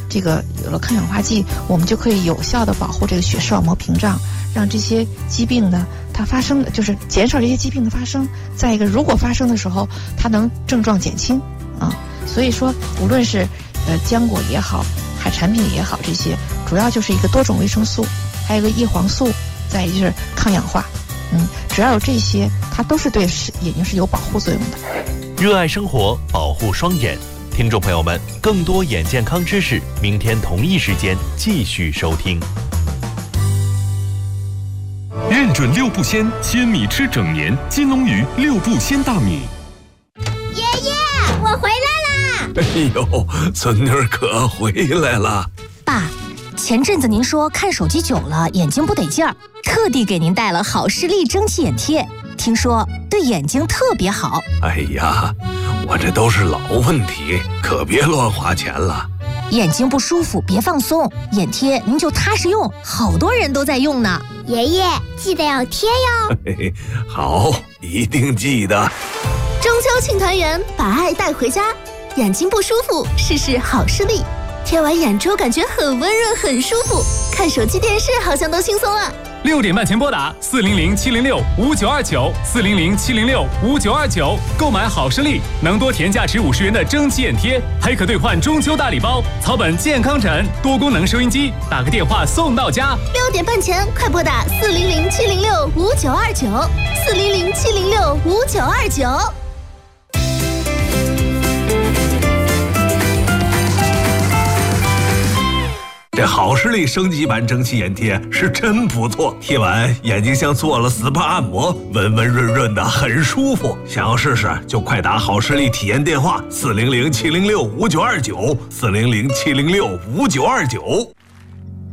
这个有了抗氧化剂，我们就可以有效的保护这个血视网膜屏障，让这些疾病呢它发生的就是减少这些疾病的发生。再一个，如果发生的时候，它能症状减轻啊。所以说，无论是浆果也好，海产品也好，这些主要就是一个多种维生素，还有一个叶黄素，再一个就是抗氧化。只要有这些，它都是对眼睛是有保护作用的。 热爱生活，保护双眼。听众朋友们，更多眼健康知识，明天同一时间继续收听。 认准六步鲜，鲜米吃整年，金龙鱼六步鲜大米。 爷爷，我回来啦！ 哎呦，孙女儿可回来了。 爸，前阵子您说看手机久了眼睛不得劲儿，特地给您带了好视力蒸汽眼贴，听说对眼睛特别好。 哎呀，我这都是老问题，可别乱花钱了。 眼睛不舒服别放松，眼贴您就踏实用，好多人都在用呢。 爷爷记得要贴哟。 嘿嘿，好，一定记得。 中秋庆团圆，把爱带回家。眼睛不舒服，试试好视力，贴完眼周感觉很温润，很舒服。看手机电视好像都轻松了。 6点半前拨打400-706-5929，400-706-5929，购买好视力，能多填价值50元的蒸汽眼贴，还可兑换中秋大礼包，草本健康枕、多功能收音机，打个电话送到家。 6点半前快拨打400-706-5929，400-706-5929。 这好视力升级版蒸汽眼贴是真不错，贴完眼睛像做了 SPA 按摩，温温润润的，很舒服。想要试试就快打好视力体验电话400-706-5929，400-706-5929。